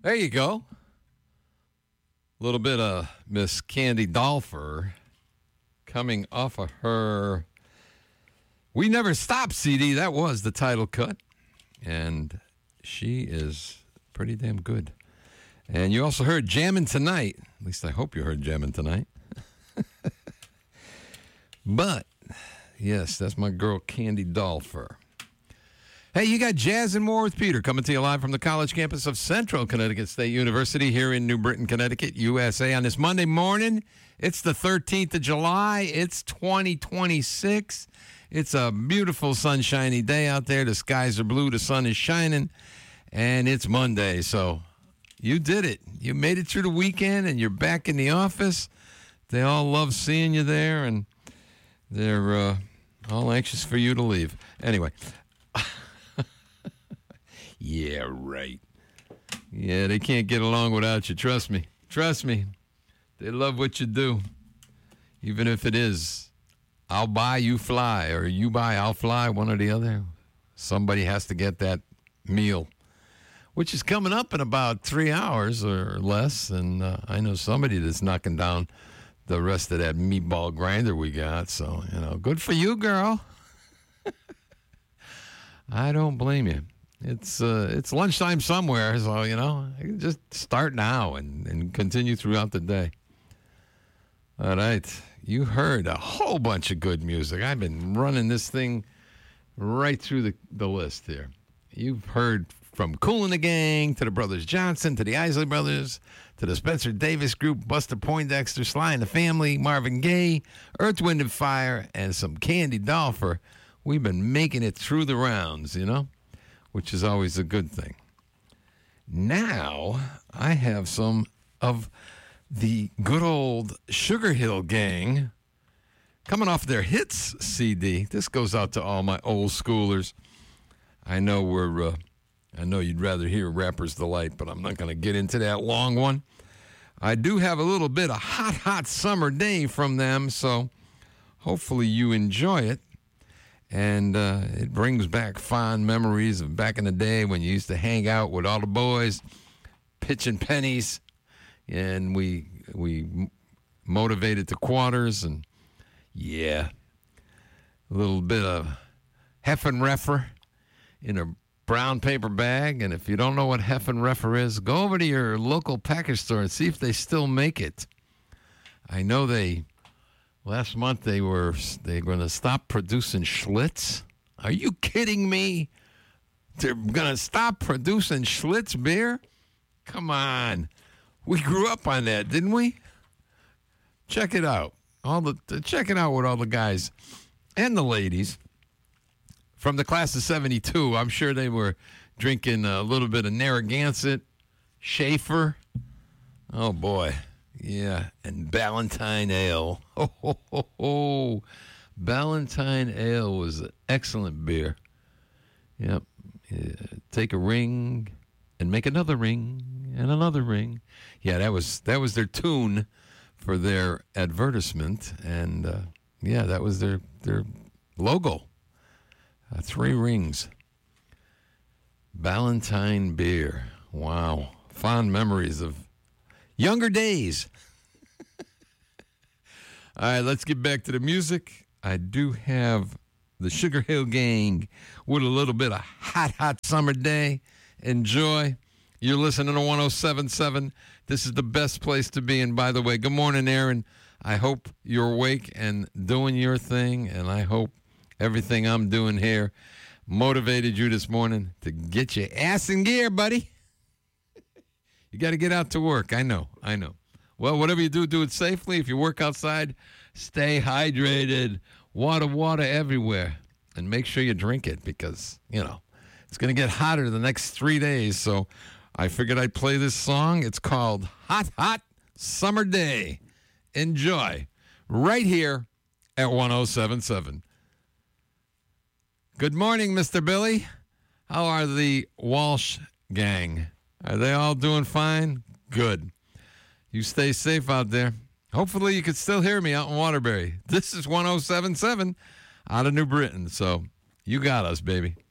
There you go. A little bit of Miss Candy Dolfer coming off of her We Never Stop CD. That was the title cut. And she is pretty damn good. And you also heard Jammin' Tonight. At least I hope you heard Jammin' Tonight. But, yes, that's my girl Candy Dolfer. Hey, you got Jazz and More with Peter coming to you live from the college campus of Central Connecticut State University here in New Britain, Connecticut, USA. On this Monday morning, it's the 13th of July. It's 2026. It's a beautiful sunshiny day out there. The skies are blue. The sun is shining. And it's Monday, so you did it. You made it through the weekend, and you're back in the office. They all love seeing you there, and they're all anxious for you to leave. Anyway. Yeah, right. Yeah, they can't get along without you. Trust me. Trust me. They love what you do. Even if it is, I'll buy, you fly, or you buy, I'll fly, one or the other. Somebody has to get that meal, which is coming up in about 3 hours or less. And I know somebody that's knocking down the rest of that meatball grinder we got. So, good for you, girl. I don't blame you. It's lunchtime somewhere, so, I can just start now and continue throughout the day. All right. You heard a whole bunch of good music. I've been running this thing right through the list here. You've heard from Kool and the Gang to the Brothers Johnson to the Isley Brothers to the Spencer Davis Group, Buster Poindexter, Sly and the Family, Marvin Gaye, Earth, Wind and Fire, and some Candy Dolfer. We've been making it through the rounds, which is always a good thing. Now, I have some of the good old Sugar Hill Gang coming off their Hits CD. This goes out to all my old schoolers. I know you'd rather hear Rapper's Delight, but I'm not going to get into that long one. I do have a little bit of Hot, Hot Summer Day from them, so hopefully you enjoy it. And it brings back fond memories of back in the day when you used to hang out with all the boys, pitching pennies, and we motivated to quarters, and yeah, a little bit of Heffenreffer in a brown paper bag. And if you don't know what Heffenreffer is, go over to your local package store and see if they still make it. I know last month they're going to stop producing Schlitz. Are you kidding me? They're going to stop producing Schlitz beer? Come on. We grew up on that, didn't we? Check it out. Check it out with all the guys and the ladies from the class of 72. I'm sure they were drinking a little bit of Narragansett, Schaefer. Oh, boy. Yeah, and Ballantine Ale. Oh. Ballantine Ale was an excellent beer. Yep. Yeah. Take a ring and make another ring and another ring. Yeah, that was their tune for their advertisement, and that was their logo. 3 rings. Ballantine beer. Wow. Fond memories of younger days. All right, let's get back to the music. I do have the Sugar Hill Gang with a little bit of Hot, Hot Summer Day. Enjoy. You're listening to 107.7. This is the best place to be. And by the way, good morning, Aaron. I hope you're awake and doing your thing, and I hope everything I'm doing here motivated you this morning to get your ass in gear, buddy. You got to get out to work. I know. Well, whatever you do it safely. If you work outside, stay hydrated. Water everywhere. And make sure you drink it because, it's going to get hotter the next 3 days. So I figured I'd play this song. It's called Hot, Hot Summer Day. Enjoy. Right here at 107.7. Good morning, Mr. Billy. How are the Walsh gang? Are they all doing fine? Good. You stay safe out there. Hopefully you can still hear me out in Waterbury. This is 107.7 out of New Britain. So you got us, baby.